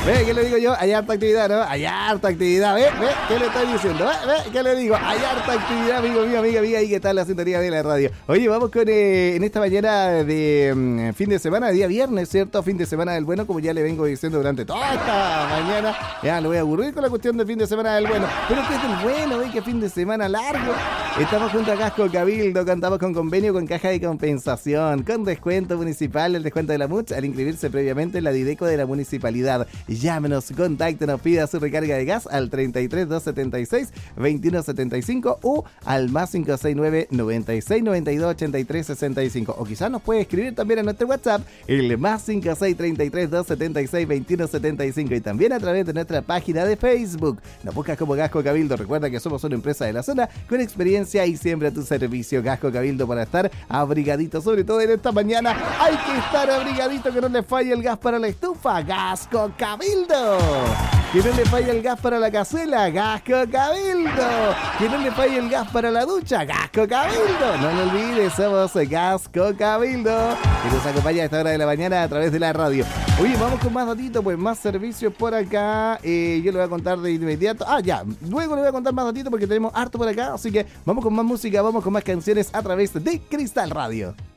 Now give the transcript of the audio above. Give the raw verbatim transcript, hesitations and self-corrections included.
¿Ve qué le digo yo? Hay harta actividad, ¿no? Hay harta actividad, ¿ve? ¿Ve? ¿Qué le estoy diciendo? ¿Ve? ¿Ve? ¿Qué le digo? Hay harta actividad, amigo mío, amiga mía. ¿Y qué tal la sintonía de la radio? Oye, vamos con eh, en esta mañana de um, fin de semana, día viernes, ¿cierto? Fin de semana del bueno, como ya le vengo diciendo durante toda esta mañana. Ya lo voy a aburrir con la cuestión del fin de semana del bueno. Pero que es del bueno, ¿ve? Que fin de semana largo. Estamos junto a Gasco Cabildo, contamos con convenio con caja de compensación, con descuento municipal, el descuento de la M U C al inscribirse previamente en la Dideco de la municipalidad. Llámenos, contáctenos, pida su recarga de gas al treinta y tres, doscientos setenta y seis, veintiuno setenta y cinco o al más cinco seis nueve, noventa y seis, noventa y dos, ochenta y tres, sesenta y cinco. O quizás nos puede escribir también a nuestro WhatsApp, el más cinco seis, treinta y tres, doscientos setenta y seis, veintiuno setenta y cinco, y también a través de nuestra página de Facebook. Nos buscas como Gasco Cabildo. Recuerda que somos una empresa de la zona con experiencia y siempre a tu servicio. Gasco Cabildo, para estar abrigadito, sobre todo en esta mañana. Hay que estar abrigadito, que no le falle el gas para la estufa. Gasco Cabildo. Que no le falle el gas para la cazuela. Gasco Cabildo. Que no le falle el gas para la ducha. Gasco Cabildo. No lo olvides, somos Gasco Cabildo, que nos acompaña a esta hora de la mañana a través de la radio. Oye, vamos con más datitos, pues más servicios por acá. Eh, yo le voy a contar de inmediato. Ah, ya. Luego le voy a contar más datitos porque tenemos harto por acá. Así que vamos con más música, vamos con más canciones a través de Cristal Radio.